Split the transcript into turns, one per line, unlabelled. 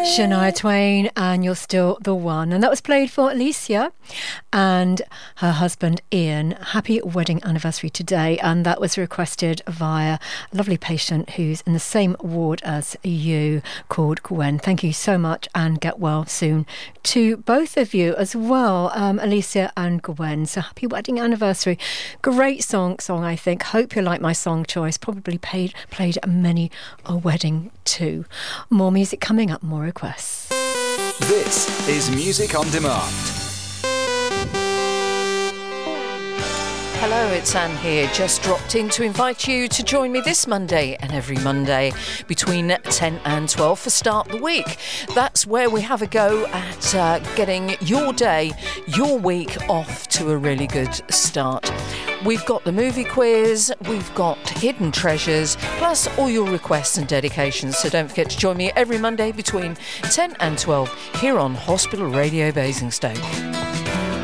Shania Twain, and You're Still the One. And that was played for Alicia and her husband Ian. Happy wedding anniversary today. And that was requested via a lovely patient who's in the same ward as you, called Gwen. Thank you so much, and get well soon to both of you as well, Alicia and Gwen. So happy wedding anniversary. Great song, I think. Hope you like my song choice. Probably played at many a wedding too. More music coming up, more requests.
This is Music on Demand.
Hello, it's Anne here. Just dropped in to invite you to join me this Monday and every Monday between 10 and 12 for Start the Week. That's where we have a go at getting your day, your week off to a really good start. We've got the movie quiz, we've got hidden treasures, plus all your requests and dedications. So don't forget to join me every Monday between 10 and 12 here on Hospital Radio Basingstoke.